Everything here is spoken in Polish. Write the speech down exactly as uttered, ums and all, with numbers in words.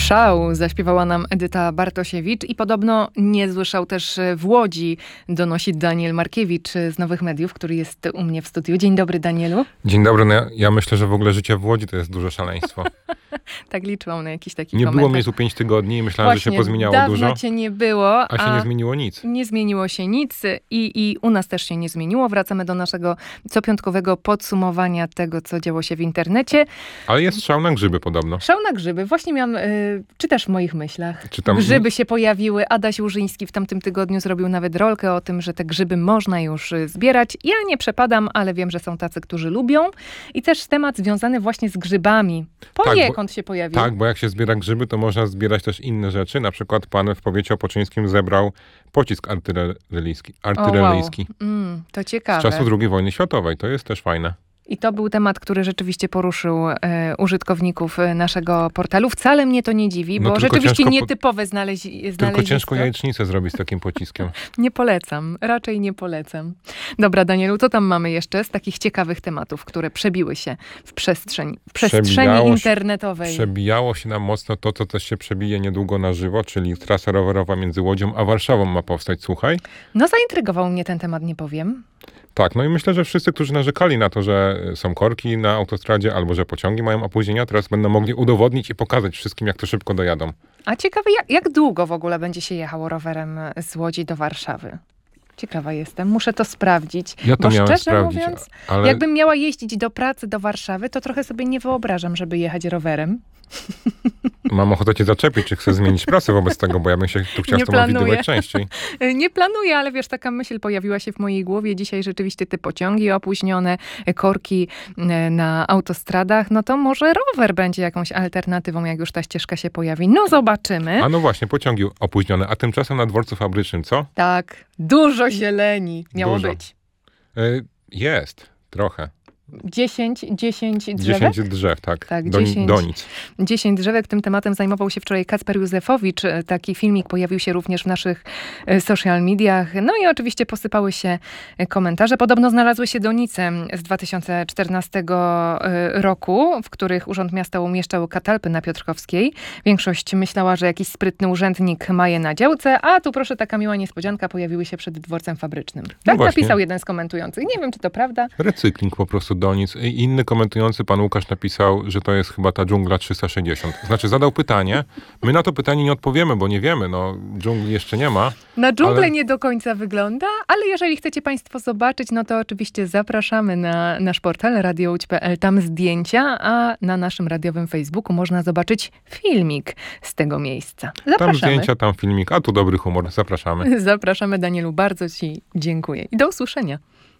Szał zaśpiewała nam Edyta Bartosiewicz i podobno niezły szał też w Łodzi, donosi Daniel Markiewicz z Nowych Mediów, który jest u mnie w studiu. Dzień dobry, Danielu. Dzień dobry. No ja, ja myślę, że w ogóle życie w Łodzi to jest duże szaleństwo. Tak liczyłam na jakiś taki Nie komentarz. było mnie tu pięć tygodni i myślałem, Właśnie, że się pozmieniało dawno dużo. cię nie było. A się nie zmieniło nic. Nie zmieniło się nic i, i u nas też się nie zmieniło. Wracamy do naszego copiątkowego podsumowania tego, co działo się w internecie. Ale jest szał na grzyby podobno. Szał na grzyby. Właśnie miałam, y, czytasz w moich myślach. Czytam. Grzyby się pojawiły. Adaś Łużyński w tamtym tygodniu zrobił nawet rolkę o tym, że te grzyby można już y, zbierać. Ja nie przepadam, ale wiem, że są tacy, którzy lubią. I też temat związany właśnie z grzybami. Poniekąd tak, się pojawił. Tak, bo jak się zbiera grzyby, to można zbierać też inne rzeczy. Na przykład pan w powiecie opoczyńskim zebrał pocisk artyleryjski. artyleryjski. O, wow. mm, to ciekawe. Z czasów drugiej wojny światowej. To jest też fajne. I to był temat, który rzeczywiście poruszył e, użytkowników naszego portalu. Wcale mnie to nie dziwi, No bo rzeczywiście ciężko, nietypowe znaleźli, znalezisko. Tylko ciężko jajecznicę zrobić z takim pociskiem. Nie polecam, raczej nie polecam. Dobra, Danielu, co tam mamy jeszcze z takich ciekawych tematów, które przebiły się w przestrzeń, w przestrzeni Przebijało internetowej? Się, przebijało się nam mocno to, co też się przebije niedługo na żywo, czyli trasa rowerowa między Łodzią a Warszawą ma powstać, słuchaj. No zaintrygował mnie ten temat, nie powiem. Tak, no i myślę, że wszyscy, którzy narzekali na to, że są korki na autostradzie albo że pociągi mają opóźnienia, teraz będą mogli udowodnić i pokazać wszystkim, jak to szybko dojadą. A ciekawe, jak, jak długo w ogóle będzie się jechało rowerem z Łodzi do Warszawy? Ciekawa jestem, muszę to sprawdzić. Ja to bo miałem szczerze sprawdzić, mówiąc, ale... jakbym miała jeździć do pracy do Warszawy, to trochę sobie nie wyobrażam, żeby jechać rowerem. Mam ochotę cię zaczepić, czy chcę zmienić pracę wobec tego, bo ja bym się tu chciał z tobą widywać częściej. Nie planuję, ale wiesz, taka myśl pojawiła się w mojej głowie. Dzisiaj rzeczywiście te pociągi opóźnione, korki na autostradach, no to może rower będzie jakąś alternatywą, jak już ta ścieżka się pojawi. No zobaczymy. A no właśnie, pociągi opóźnione, a tymczasem na dworcu fabrycznym, co? Tak, dużo zieleni miało Dużo. być. Y- jest, trochę. Dziesięć, dziesięć drzewek? Dziesięć drzew, tak. Tak, do, dziesięć. do nic. Dziesięć drzewek. Tym tematem zajmował się wczoraj Kacper Józefowicz. Taki filmik pojawił się również w naszych social mediach. No i oczywiście posypały się komentarze. Podobno znalazły się donice z dwa tysiące czternastego roku, w których Urząd Miasta umieszczał katalpy na Piotrkowskiej. Większość myślała, że jakiś sprytny urzędnik ma je na działce, a tu proszę, taka miła niespodzianka, pojawiły się przed dworcem fabrycznym. Tak no napisał jeden z komentujących. Nie wiem, czy to prawda. Recykling po prostu do nic. I inny komentujący, pan Łukasz, napisał, że to jest chyba ta dżungla trzysta sześćdziesiąt. Znaczy zadał pytanie. My na to pytanie nie odpowiemy, bo nie wiemy. No, dżungli jeszcze nie ma. Na dżunglę ale... nie do końca wygląda, ale jeżeli chcecie państwo zobaczyć, no to oczywiście zapraszamy na nasz portal radio łódź kropka p l. Tam zdjęcia, a na naszym radiowym Facebooku można zobaczyć filmik z tego miejsca. Zapraszamy. Tam zdjęcia, tam filmik, a tu dobry humor. Zapraszamy. Zapraszamy, Danielu. Bardzo ci dziękuję i do usłyszenia.